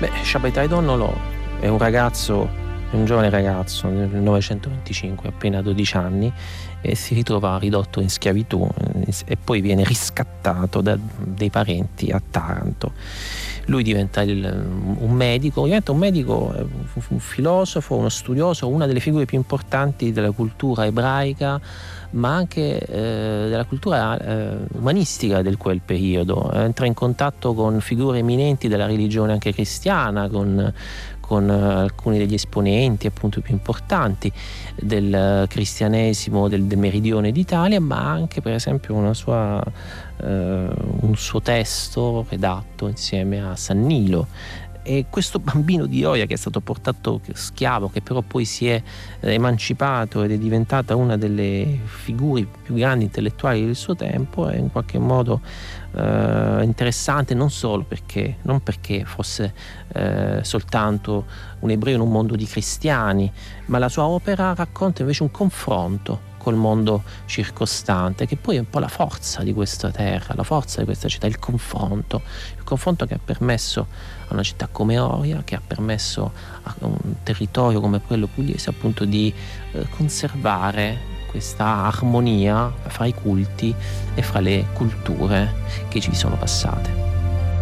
Shabaitai Donnolo è un giovane ragazzo nel 1925, appena 12 anni, e si ritrova ridotto in schiavitù e poi viene riscattato dai parenti a Taranto. Lui diventa un medico, un filosofo, uno studioso, una delle figure più importanti della cultura ebraica, ma anche della cultura umanistica del quel periodo. Entra in contatto con figure eminenti della religione anche cristiana, con alcuni degli esponenti appunto più importanti del cristianesimo del meridione d'Italia, ma anche per esempio un suo testo redatto insieme a San Nilo. E questo bambino di Oia, che è stato portato schiavo, che però poi si è emancipato ed è diventata una delle figure più grandi intellettuali del suo tempo, è in qualche modo interessante non perché fosse soltanto un ebreo in un mondo di cristiani, ma la sua opera racconta invece un confronto col mondo circostante, che poi è un po' la forza di questa terra, la forza di questa città, il confronto che ha permesso a una città come Oria, che ha permesso a un territorio come quello pugliese appunto di conservare questa armonia fra i culti e fra le culture che ci sono passate.